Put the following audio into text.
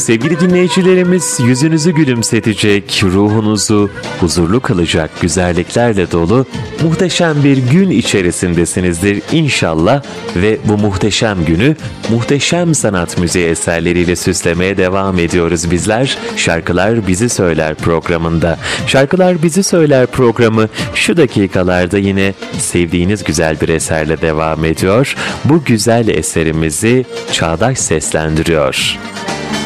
Sevgili dinleyicilerimiz, yüzünüzü gülümsetecek, ruhunuzu huzurlu kılacak güzelliklerle dolu muhteşem bir gün içerisindesinizdir inşallah ve bu muhteşem günü muhteşem sanat müziği eserleriyle süslemeye devam ediyoruz bizler. Şarkılar Bizi Söyler programında. Şarkılar Bizi Söyler programı şu dakikalarda yine sevdiğiniz güzel bir eserle devam ediyor. Bu güzel eserimizi Çağdaş seslendiriyor.